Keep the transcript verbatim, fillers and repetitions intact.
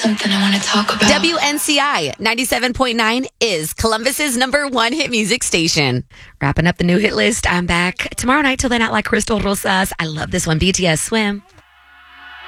something I want to talk about. W N C I ninety-seven point nine is Columbus's number one hit music station. Wrapping up the new hit list. I'm back tomorrow night till then out like Crystal Rosas. I love this one. B T S Swim.